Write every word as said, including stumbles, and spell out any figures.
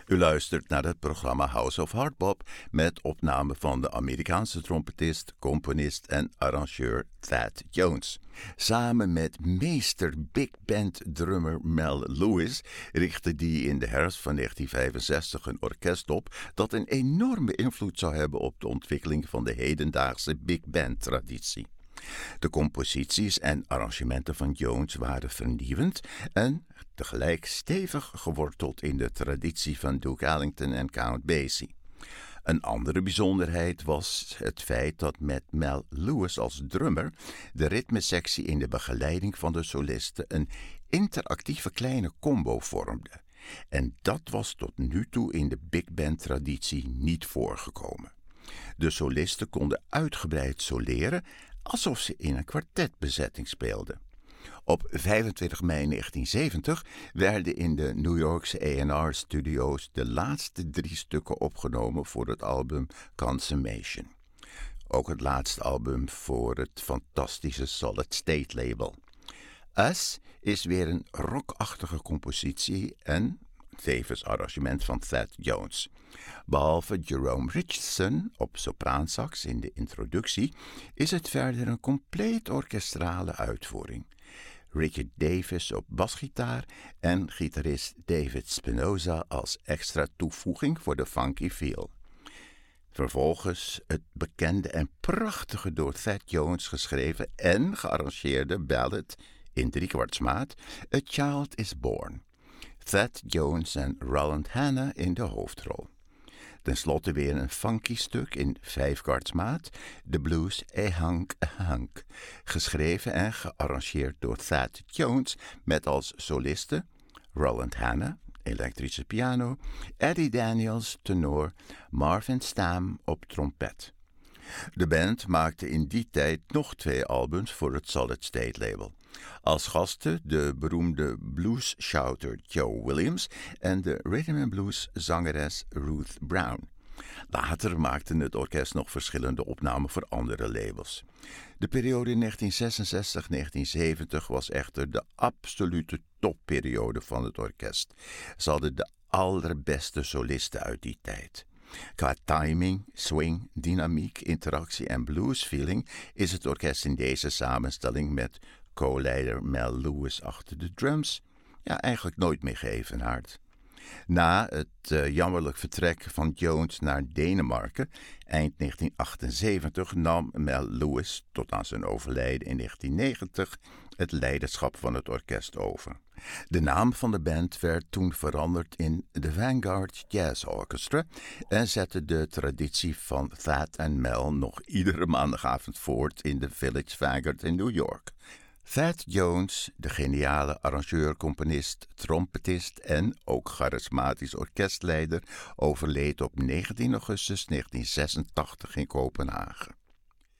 U luistert naar het programma House of Hardbop met opname van de Amerikaanse trompetist, componist en arrangeur Thad Jones. Samen met meester big band drummer Mel Lewis richtte die in de herfst van negentien vijfenzestig een orkest op dat een enorme invloed zou hebben op de ontwikkeling van de hedendaagse big band traditie. De composities en arrangementen van Jones waren vernieuwend en tegelijk stevig geworteld in de traditie van Duke Ellington en Count Basie. Een andere bijzonderheid was het feit dat met Mel Lewis als drummer de ritmesectie in de begeleiding van de solisten een interactieve kleine combo vormde. En dat was tot nu toe in de big band traditie niet voorgekomen. De solisten konden uitgebreid soleren alsof ze in een kwartetbezetting speelden. Op vijfentwintig mei negentien zeventig werden in de New Yorkse A en R studio's de laatste drie stukken opgenomen voor het album Consummation. Ook het laatste album voor het fantastische Solid State label. Us is weer een rockachtige compositie en tevens arrangement van Thad Jones. Behalve Jerome Richardson op sopraansax in de introductie is het verder een compleet orkestrale uitvoering. Richard Davis op basgitaar en gitarist David Spinoza als extra toevoeging voor de funky feel. Vervolgens het bekende en prachtige door Thad Jones geschreven en gearrangeerde ballad in driekwartsmaat A Child is Born. Thad Jones en Roland Hanna in de hoofdrol. Ten slotte weer een funky stuk in vijfkwartsmaat, de blues A Hunk A Hunk, geschreven en gearrangeerd door Thad Jones met als solisten Roland Hanna, elektrische piano, Eddie Daniels, tenor, Marvin Stamm op trompet. De band maakte in die tijd nog twee albums voor het Solid State label. Als gasten de beroemde blues-shouter Joe Williams en de rhythm and blues zangeres Ruth Brown. Later maakte het orkest nog verschillende opnamen voor andere labels. De periode negentien zesenzestig tot negentien zeventig was echter de absolute topperiode van het orkest. Ze hadden de allerbeste solisten uit die tijd. Qua timing, swing, dynamiek, interactie en bluesfeeling is het orkest in deze samenstelling met co-leider Mel Lewis achter de drums ja, eigenlijk nooit meer geëvenaard. Na het uh, jammerlijk vertrek van Jones naar Denemarken eind negentien achtenzeventig nam Mel Lewis tot aan zijn overlijden in negentien negentig het leiderschap van het orkest over. De naam van de band werd toen veranderd in The Vanguard Jazz Orchestra en zette de traditie van Thad en Mel nog iedere maandagavond voort in de Village Vanguard in New York. Thad Jones, de geniale arrangeur, componist, trompetist en ook charismatisch orkestleider, overleed op negentien augustus negentien zesentachtig in Kopenhagen.